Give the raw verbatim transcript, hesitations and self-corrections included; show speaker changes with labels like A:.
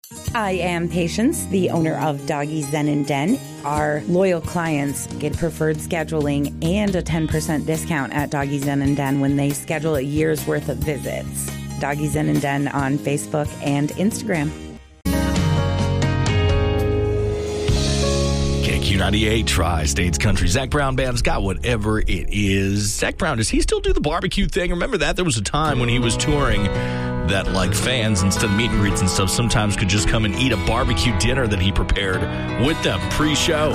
A: I am Patience, the owner of Doggy Zen and Den. Our loyal clients get preferred scheduling and a ten percent discount at Doggy Zen and Den when they schedule a year's worth of visits. Doggy Zen and Den on Facebook and Instagram.
B: K Q ninety-eight, Tri-States Country. Zach Brown Band's got whatever it is. Zach Brown, does he still do the barbecue thing? Remember that? There was a time when he was touring that, like, fans, instead of meet and greets and stuff, sometimes could just come and eat a barbecue dinner that he prepared with them pre-show.